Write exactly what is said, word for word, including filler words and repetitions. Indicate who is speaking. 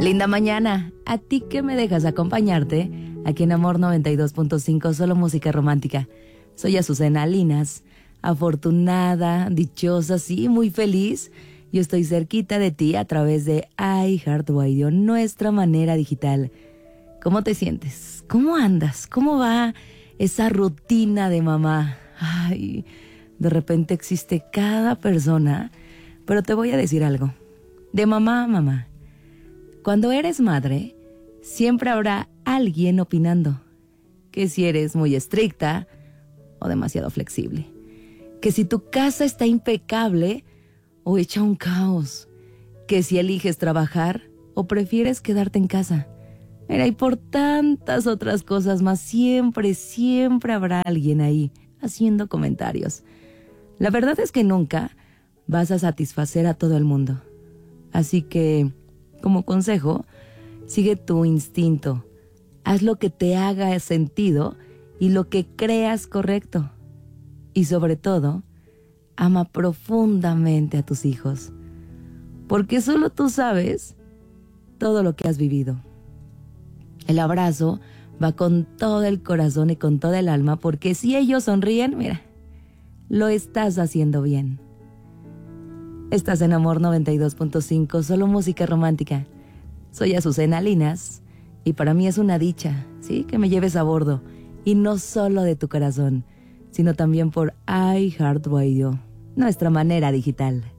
Speaker 1: Linda mañana, a ti que me dejas acompañarte aquí en Amor noventa y dos punto cinco, solo música romántica. Soy Azucena Linas, afortunada, dichosa, sí, muy feliz. Yo estoy cerquita de ti a través de iHeartRadio, nuestra manera digital. ¿Cómo te sientes? ¿Cómo andas? ¿Cómo va esa rutina de mamá? Ay, de repente existe cada persona, pero te voy a decir algo. De mamá a mamá. Cuando eres madre, siempre habrá alguien opinando que si eres muy estricta o demasiado flexible, que si tu casa está impecable o hecha un caos, que si eliges trabajar o prefieres quedarte en casa. Mira, y por tantas otras cosas más, siempre, siempre habrá alguien ahí haciendo comentarios. La verdad es que nunca vas a satisfacer a todo el mundo. Así que, como consejo, sigue tu instinto. Haz lo que te haga sentido y lo que creas correcto. Y sobre todo, ama profundamente a tus hijos. Porque solo tú sabes todo lo que has vivido. El abrazo va con todo el corazón y con toda el alma, porque si ellos sonríen, mira, lo estás haciendo bien. Estás en Amor noventa y dos punto cinco, solo música romántica. Soy Azucena Linas y para mí es una dicha, ¿sí?, que me lleves a bordo. Y no solo de tu corazón, sino también por iHeartRadio, nuestra manera digital.